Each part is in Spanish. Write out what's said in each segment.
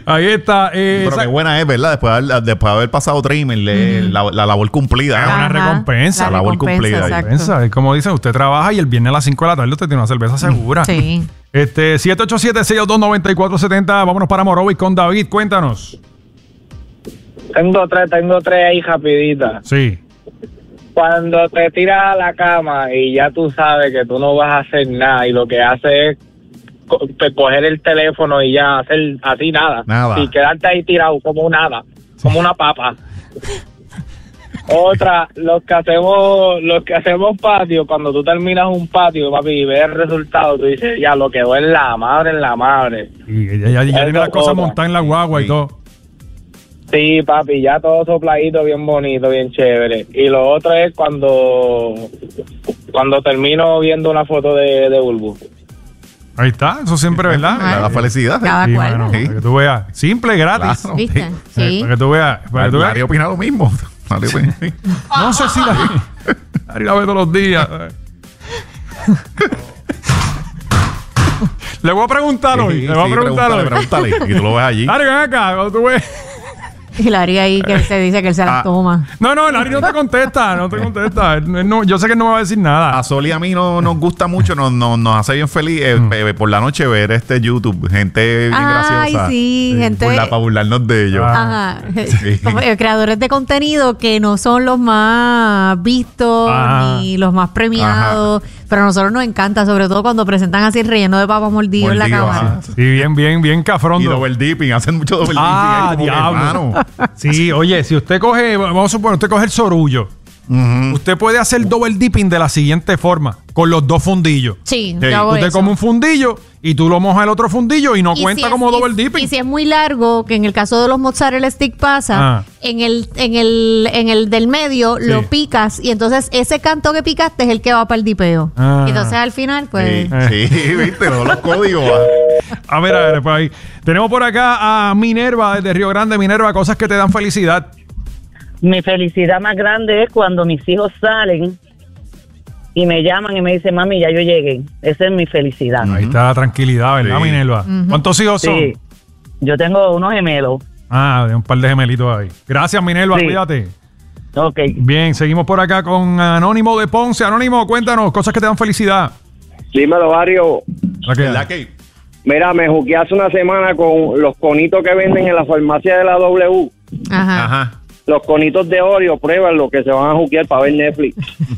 Ahí está. Pero qué buena es, ¿verdad? Después de haber pasado trimmer, la labor cumplida. Es una recompensa. La labor cumplida. Recompensa. Es como dicen, usted trabaja y el viernes a las 5 de la tarde usted tiene una cerveza segura. Sí. 787-622-9470. Vámonos para Morovis con David. Cuéntanos. Tengo tres ahí rapiditas. Sí. Cuando te tiras a la cama y ya tú sabes que tú no vas a hacer nada y lo que haces es coger el teléfono y ya hacer así nada. Y quedarte ahí tirado como nada, como una papa. Otra, los que hacemos patio, cuando tú terminas un patio, papi, y ves el resultado, tú dices, ya lo quedó en la madre. Y ya tiene las cosas montadas en la guagua y todo. Sí, papi, ya todo sopladito, bien bonito, bien chévere. Y lo otro es cuando termino viendo una foto de Bulbu. Ahí está, eso siempre, ¿verdad? La felicidad. Cada sí, cual. Mano, para que tú veas. Simple, gratis. Claro, ¿Viste? Sí. Para que tú veas. Mario opina lo mismo. No sé si la ve todos los días. Le voy a preguntar hoy. Le voy a preguntar hoy. Pregúntale. Y tú lo ves allí. Ari, ven acá, cuando tú ves. Y Larry ahí que se dice que él se las toma. No, Larry no te contesta. Yo sé que él no me va a decir nada. A Sol y a mí nos gusta mucho, nos hace bien feliz por la noche ver YouTube. Gente bien graciosa. Ay, sí, gente. Para burlarnos de ellos. Ajá. Como, creadores de contenido que no son los más vistos ni los más premiados. Pero a nosotros nos encanta, sobre todo cuando presentan así el relleno de papas mordido en la cámara. Sí, bien cafrondo. Y double dipping, hacen mucho double dipping. Diablo. Sí, oye, si usted coge, vamos a suponer, usted coge el sorullo. Usted puede hacer double dipping de la siguiente forma, con los dos fundillos. Sí, yo hago usted eso. come un fundillo y tú lo mojas el otro fundillo y no cuenta como double dipping. Y si es muy largo, que en el caso de los mozzarella stick pasa, en el del medio lo picas y entonces ese canto que picaste es el que va para el dipeo. Y entonces al final, pues... Sí, viste, todos los códigos. A ver, pues ahí. Tenemos por acá a Minerva desde Río Grande. Minerva, cosas que te dan felicidad. Mi felicidad más grande es cuando mis hijos salen y me llaman y me dicen, mami, ya yo llegué. Esa es mi felicidad. Ahí está la tranquilidad, ¿verdad, Minerva? ¿Cuántos hijos son? Sí, yo tengo unos gemelos. Un par de gemelitos ahí. Gracias, Minerva, cuídate. Ok. Bien, seguimos por acá con Anónimo de Ponce. Anónimo, cuéntanos, cosas que te dan felicidad. Dímelo, Mario. ¿Verdad que? Mira, me juqué hace una semana con los conitos que venden en la farmacia de la W. Ajá. Los conitos de Oreo, prueban lo que se van a juquear para ver Netflix.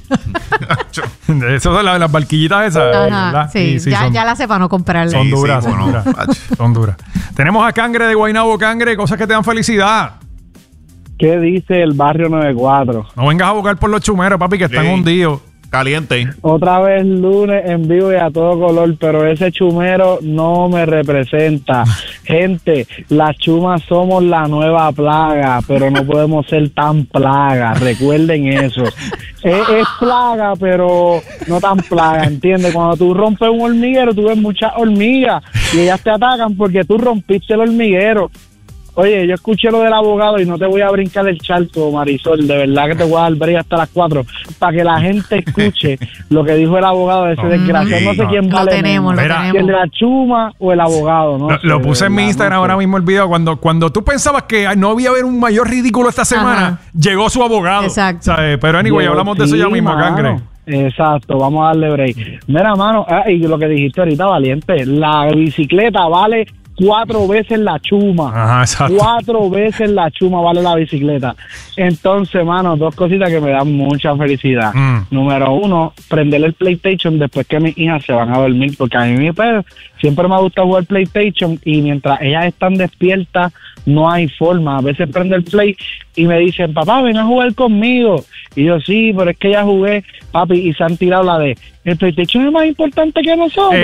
Eso son las barquillitas esas, Ajá, ¿verdad? sí, ya la sé para no comprarla. Son duras, son duras. Tenemos a Cangre de Guaynabo. Cangre, cosas que te dan felicidad. ¿Qué dice el barrio 94? No vengas a buscar por los chumeros, papi, que están hundidos. Caliente. Otra vez lunes en vivo y a todo color, pero ese chumero no me representa. Gente, las chumas somos la nueva plaga, pero no podemos ser tan plaga. Recuerden eso. Es plaga, pero no tan plaga, ¿entiendes? Cuando tú rompes un hormiguero, tú ves muchas hormigas y ellas te atacan porque tú rompiste el hormiguero. Oye, yo escuché lo del abogado y no te voy a brincar el charco, Marisol. De verdad que te voy a dar break hasta las 4 para que la gente escuche lo que dijo el abogado de ese desgraciado. No sé quién vale. Lo tenemos. ¿El de la chuma o el abogado? No lo puse en mi Instagram ahora mismo el video. Cuando tú pensabas que no había haber un mayor ridículo esta semana, llegó su abogado. Exacto. ¿Sabes? Pero anyway, hablamos de eso ya mismo, Cangre. Exacto, vamos a darle break. Mira, mano, y lo que dijiste ahorita, valiente, la bicicleta vale 4 veces la chuma. Ajá, exacto. 4 veces la chuma vale la bicicleta. Entonces, mano, 2 cositas que me dan mucha felicidad. Número 1, prender el PlayStation después que mis hijas se van a dormir, porque a mí pues, siempre me gusta jugar PlayStation y mientras ellas están despiertas no hay forma. A veces prendo el Play y me dicen, papá, ven a jugar conmigo. Y yo, sí, pero es que ya jugué, papi, y se han tirado la de, el PlayStation es más importante que nosotros.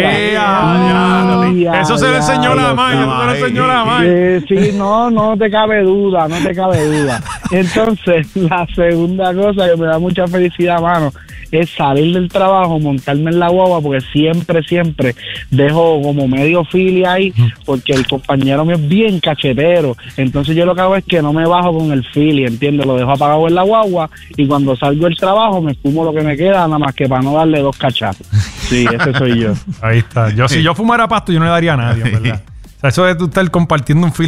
Eso se le enseñó la madre. Sí, no te cabe duda, Entonces, la segunda cosa que me da mucha felicidad, mano, es salir del trabajo, montarme en la guagua, porque siempre dejo como medio fili ahí, porque el compañero mío es bien cachetero. Entonces yo lo que hago es que no me bajo con el fili, ¿entiendes? Lo dejo apagado en la guagua y cuando salgo del trabajo me fumo lo que me queda, nada más que para no darle 2 cachazos. Sí, ese soy yo. Ahí está. Si yo fumara pasto, yo no le daría a nadie, en verdad. O sea, eso de tú estar compartiendo un fili